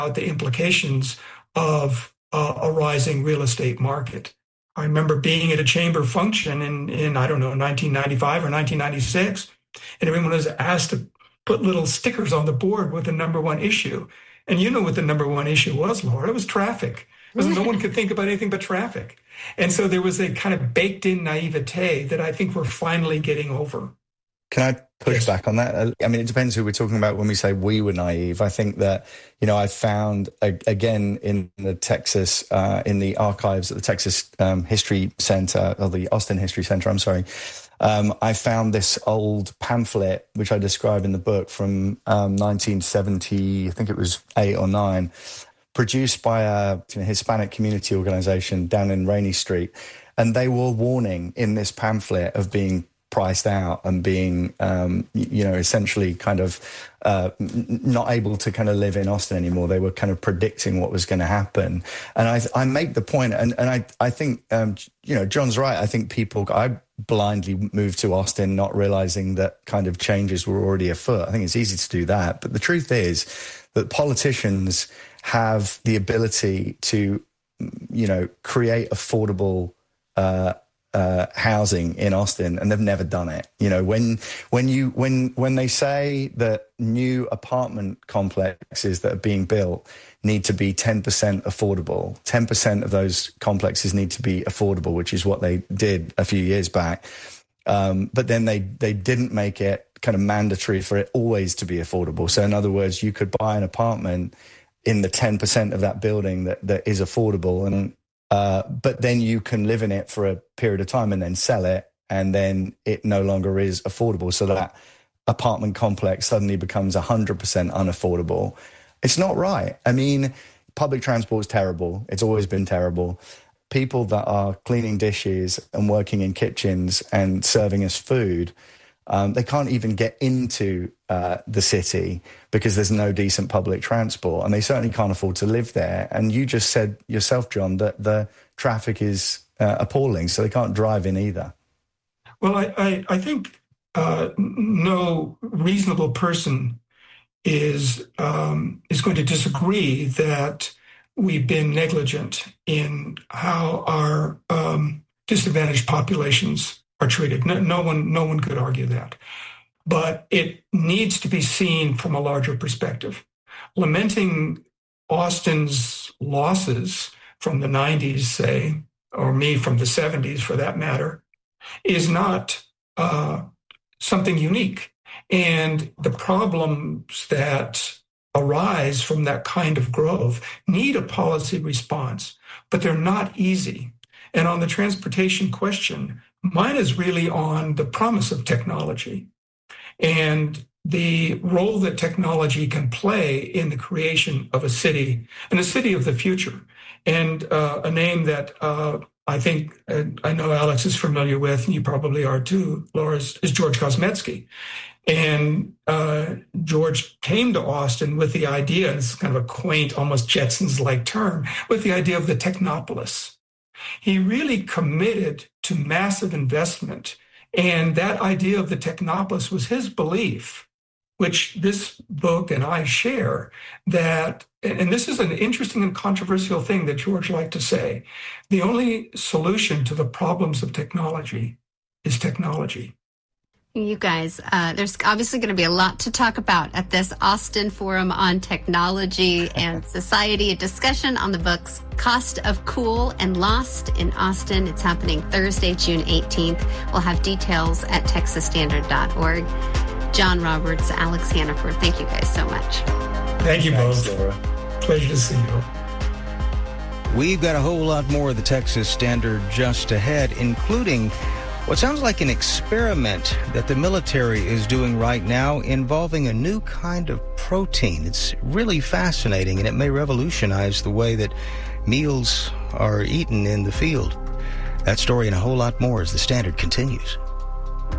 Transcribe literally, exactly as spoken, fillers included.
the implications of uh, a rising real estate market. I remember being at a chamber function in, in, I don't know, nineteen ninety-five or nineteen ninety-six, and everyone was asked to put little stickers on the board with the number one issue. And you know what the number one issue was, Laura? It was traffic. Because no one could think about anything but traffic. And so there was a kind of baked-in naivete that I think we're finally getting over. Can I push Yes. back on that? I mean, it depends who we're talking about when we say we were naive. I think that, you know, I found, again, in the Texas, uh, in the archives at the Texas um, History Center, or the Austin History Center, I'm sorry, um, I found this old pamphlet, which I describe in the book, from um, nineteen seventy, I think it was eight or nine, produced by a you know, Hispanic community organization down in Rainey Street. And they were warning in this pamphlet of being priced out and being, um, you know, essentially kind of uh, n- not able to kind of live in Austin anymore. They were kind of predicting what was going to happen. And I, I make the point, and, and I, I think, um, you know, John's right. I think people, I blindly moved to Austin not realizing that kind of changes were already afoot. I think it's easy to do that. But the truth is that politicians have the ability to, you know, create affordable uh Uh, housing in Austin, and they've never done it. You know, when when you when when they say that new apartment complexes that are being built need to be ten percent affordable, ten percent of those complexes need to be affordable, which is what they did a few years back. Um, but then they they didn't make it kind of mandatory for it always to be affordable. So in other words, you could buy an apartment in the ten percent of that building that that is affordable, and Uh, but then you can live in it for a period of time and then sell it, and then it no longer is affordable. So that apartment complex suddenly becomes one hundred percent unaffordable. It's not right. I mean, public transport is terrible. It's always been terrible. People that are cleaning dishes and working in kitchens and serving us food, um, they can't even get into uh, the city because there's no decent public transport, and they certainly can't afford to live there. And you just said yourself, John, that the traffic is uh, appalling, so they can't drive in either. Well, I, I, I think uh, no reasonable person is um, is going to disagree that we've been negligent in how our um, disadvantaged populations are treated. No, no one, no one could argue that. But it needs to be seen from a larger perspective. Lamenting Austin's losses from the nineties, say, or me from the seventies for that matter, is not uh, something unique. And the problems that arise from that kind of growth need a policy response, but they're not easy. And on the transportation question, mine is really on the promise of technology and the role that technology can play in the creation of a city, and a city of the future. And uh, a name that uh, I think, uh, I know Alex is familiar with, and you probably are too, Laura, is, is George Kosmetsky. And uh, George came to Austin with the idea, and it's kind of a quaint, almost Jetsons-like term, with the idea of the Technopolis. He really committed to massive investment, and that idea of the Technopolis was his belief, which this book and I share, that, and this is an interesting and controversial thing that George liked to say, the only solution to the problems of technology is technology. You guys, uh, there's obviously going to be a lot to talk about at this Austin Forum on Technology and Society, a discussion on the books Cost of Cool and Lost in Austin. It's happening Thursday, June eighteenth. We'll have details at texas standard dot org. John Roberts, Alex Hannaford, thank you guys so much. Thank you both. Thanks, Laura. Pleasure to see you. We've got a whole lot more of the Texas Standard just ahead, including what sounds like an experiment that the military is doing right now involving a new kind of protein. It's really fascinating, and it may revolutionize the way that meals are eaten in the field. That story and a whole lot more as the Standard continues.